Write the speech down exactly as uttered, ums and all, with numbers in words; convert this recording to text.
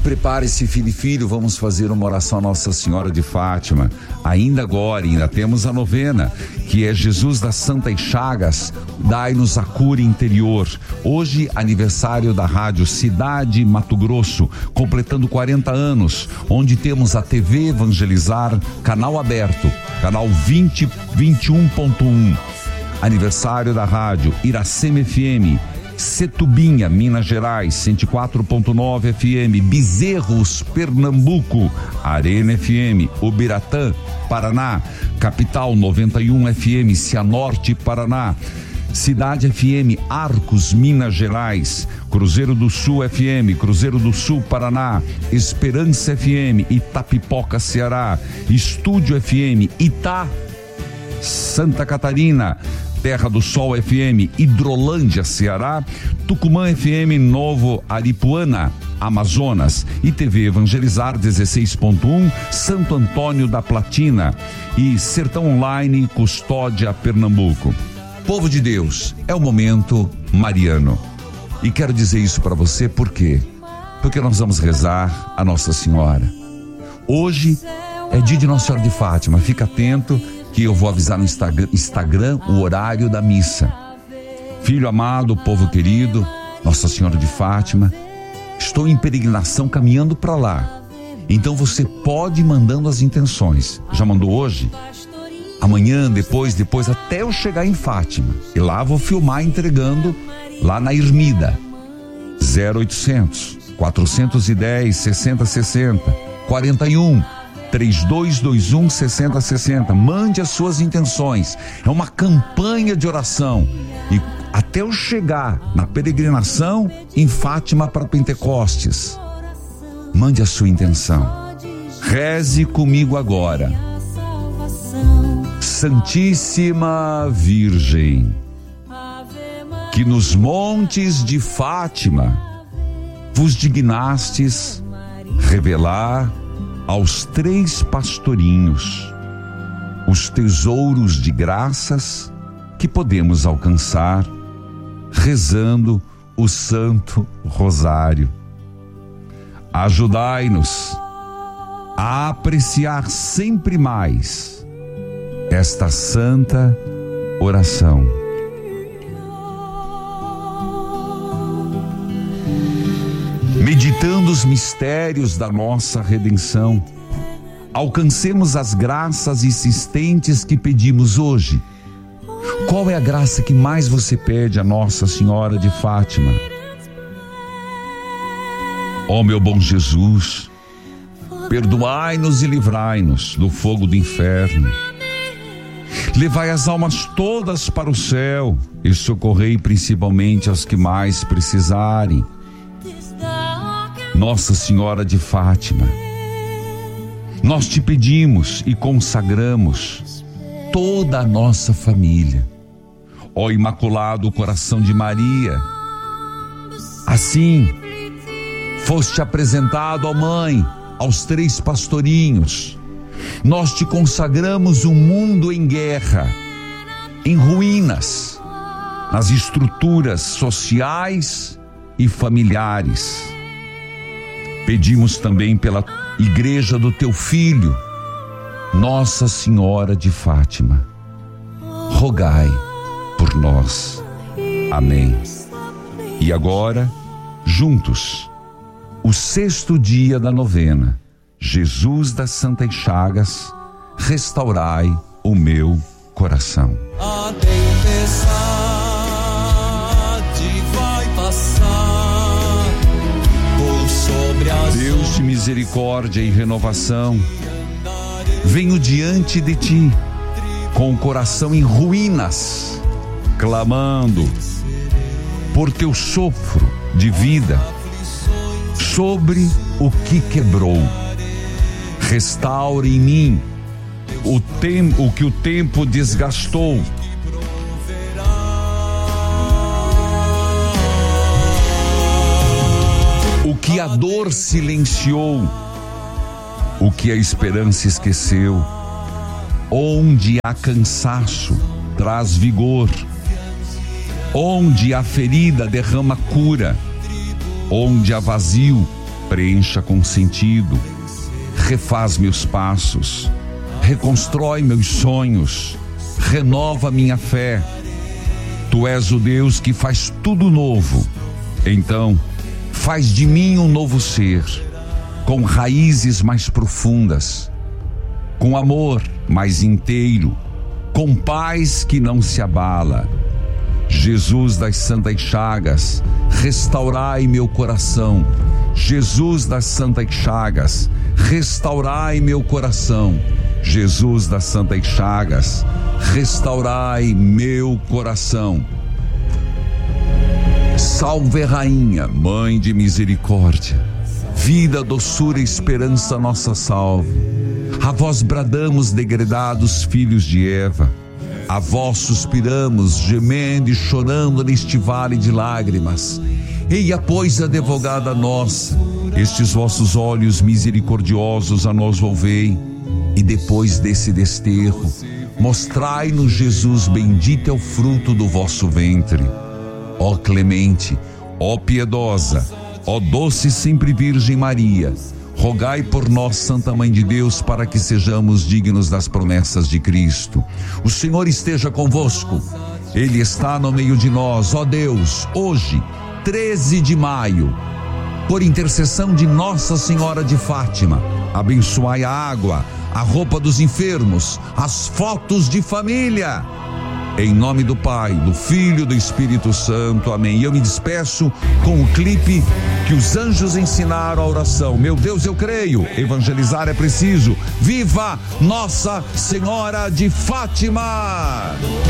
Prepare-se, filho e filho, vamos fazer uma oração a Nossa Senhora de Fátima. Ainda agora, ainda temos a novena, que é Jesus das Santas Chagas, dai-nos a cura interior. Hoje, aniversário da rádio Cidade Mato Grosso, completando quarenta anos, onde temos a T V Evangelizar, canal aberto, canal vinte, vinte e um ponto um. Aniversário da rádio Iracema F M, Setubinha, Minas Gerais, cento e quatro ponto nove F M, Bezerros, Pernambuco, Arena F M, Ubiratã, Paraná, Capital noventa e um F M, Cianorte, Paraná, Cidade F M, Arcos, Minas Gerais, Cruzeiro do Sul F M, Cruzeiro do Sul, Paraná, Esperança F M, Itapipoca, Ceará, Estúdio F M, Itá, Santa Catarina, Terra do Sol F M, Hidrolândia, Ceará, Tucumã F M, Novo Aripuana, Amazonas, e T V Evangelizar dezesseis ponto um, Santo Antônio da Platina, e Sertão Online, Custódia, Pernambuco. Povo de Deus, é o momento mariano. E quero dizer isso para você por quê? Porque nós vamos rezar a Nossa Senhora. Hoje é dia de Nossa Senhora de Fátima, fica atento que eu vou avisar no Instagram, Instagram o horário da missa. Filho amado, povo querido, Nossa Senhora de Fátima, estou em peregrinação caminhando para lá. Então você pode ir mandando as intenções. Já mandou hoje? Amanhã, depois, depois, até eu chegar em Fátima. E lá vou filmar entregando lá na Ermida. zero oitocentos, quatrocentos e dez, sessenta sessenta, quarenta e um, três dois dois um, sessenta sessenta. Mande as suas intenções. É uma campanha de oração. E até eu chegar na peregrinação em Fátima para Pentecostes, mande a sua intenção. Reze comigo agora. Santíssima Virgem, que nos montes de Fátima vos dignastes revelar aos três pastorinhos os tesouros de graças que podemos alcançar rezando o Santo Rosário. Ajudai-nos a apreciar sempre mais esta santa oração. Meditando os mistérios da nossa redenção, alcancemos as graças insistentes que pedimos hoje. Qual é a graça que mais você pede a Nossa Senhora de Fátima? Ó meu bom Jesus, perdoai-nos e livrai-nos do fogo do inferno. Levai as almas todas para o céu e socorrei principalmente aos que mais precisarem. Nossa Senhora de Fátima, nós te pedimos e consagramos toda a nossa família. Ó Imaculado Coração de Maria, assim foste apresentado, ó Mãe, aos três pastorinhos. Nós te consagramos um mundo em guerra, em ruínas, nas estruturas sociais e familiares. Pedimos também pela igreja do teu Filho, Nossa Senhora de Fátima. Rogai por nós. Amém. E agora, juntos, o sexto dia da novena, Jesus das Santas Chagas, restaurai o meu coração. A tempestade vai passar por sobre as Deus de misericórdia e renovação, venho diante de ti com o coração em ruínas, clamando por teu sopro de vida sobre o que quebrou. Restaure em mim o tempo, o que o tempo desgastou. O que a dor silenciou, o que a esperança esqueceu. Onde há cansaço, traz vigor. Onde há ferida, derrama cura. Onde há vazio, preencha com sentido, refaz meus passos, reconstrói meus sonhos, renova minha fé. Tu és o Deus que faz tudo novo. Então, faz de mim um novo ser, com raízes mais profundas, com amor mais inteiro, com paz que não se abala. Jesus das Santas Chagas, restaurai meu coração. Jesus das Santas Chagas, restaurai meu coração. Jesus das Santas Chagas, restaurai meu coração. Salve, Rainha, Mãe de misericórdia, vida, doçura e esperança, nossa salve. A vós bradamos, degredados filhos de Eva. A vós suspiramos, gemendo e chorando neste vale de lágrimas. Eia, pois, advogada nossa, estes vossos olhos misericordiosos a nós volvei, e depois desse desterro, mostrai-nos Jesus, bendito é o fruto do vosso ventre. Ó clemente, ó piedosa, ó doce sempre Virgem Maria, rogai por nós, Santa Mãe de Deus, para que sejamos dignos das promessas de Cristo. O Senhor esteja convosco, Ele está no meio de nós. Ó Deus, hoje, treze de maio, por intercessão de Nossa Senhora de Fátima, abençoai a água, a roupa dos enfermos, as fotos de família. Em nome do Pai, do Filho e do Espírito Santo, amém. E eu me despeço com o clipe que os anjos ensinaram a oração. Meu Deus, eu creio, evangelizar é preciso. Viva Nossa Senhora de Fátima!